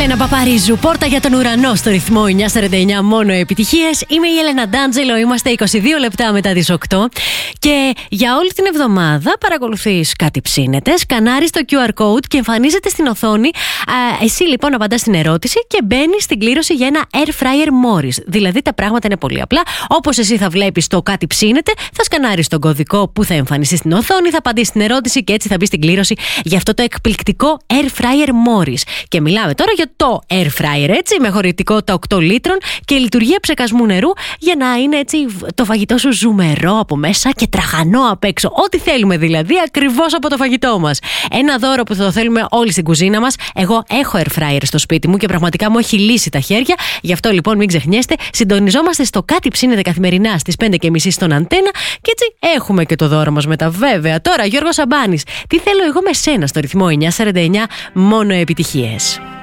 Έλενα Παπαρίζου, πόρτα για τον ουρανό στο ρυθμό 949, μόνο επιτυχίες. Είμαι η Έλενα Ντάντζελο, είμαστε 22 λεπτά μετά τις 8. Και για όλη την εβδομάδα παρακολουθείς κάτι ψήνεται, σκανάρεις το QR code και εμφανίζεται στην οθόνη. Εσύ λοιπόν απαντάς στην ερώτηση και μπαίνεις στην κλήρωση για ένα Air Fryer Morris. Δηλαδή τα πράγματα είναι πολύ απλά. Όπως εσύ θα βλέπεις το κάτι ψήνεται, θα σκανάρεις τον κωδικό που θα εμφανιστεί στην οθόνη, θα απαντήσεις στην ερώτηση και έτσι θα μπει στην κλήρωση για αυτό το εκπληκτικό Air Fryer Morris. Και μιλάμε τώρα για το Air Fryer, έτσι, με χωρητικότητα 8 λίτρων και λειτουργία ψεκασμού νερού για να είναι έτσι το φαγητό σου ζουμερό από μέσα και τραγανό απ' έξω. Ό,τι θέλουμε δηλαδή, ακριβώς από το φαγητό μας. Ένα δώρο που θα το θέλουμε όλοι στην κουζίνα μας. Εγώ έχω Air Fryer στο σπίτι μου και πραγματικά μου έχει λύσει τα χέρια. Γι' αυτό λοιπόν μην ξεχνιέστε, συντονιζόμαστε στο κάτι ψήνεται καθημερινά στις 5:30 στον Αντένα και έτσι έχουμε και το δώρο μας μετά. Βέβαια, τώρα Γιώργος Σαμπάνης, τι θέλω εγώ με σένα στο ρυθμό 949, μόνο επιτυχίες.